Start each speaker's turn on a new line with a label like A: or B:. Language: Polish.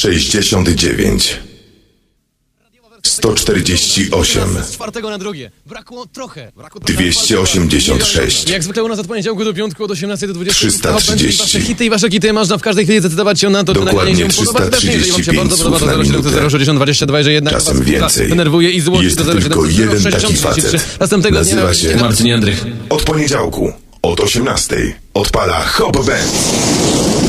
A: 69 148
B: Z czwartego na drugie. Brakło trochę.
A: 286
B: Jak zwykle u nas od poniedziałku do piątku od 18 do 20.
A: 330.
B: Wasze hity i wasze kity można w każdej chwili zdecydować się na to, czy
A: Dokładnie
B: nagranie się podoba. Też nie, jeżeli wam się
A: 335
B: bardzo podoba,
A: słów na
B: to 070
A: minutę.
B: 060 22, że jednak
A: Czasem
B: was
A: więcej.
B: denerwuje i złości
A: Jest
B: do
A: tylko
B: 070
A: jeden
B: 060
A: taki
B: 33.
A: facet.
B: Następnego
A: Nazywa
B: dnia
A: się
C: Marcin Jędrych.
A: Od poniedziałku od 18 odpala Hop Band.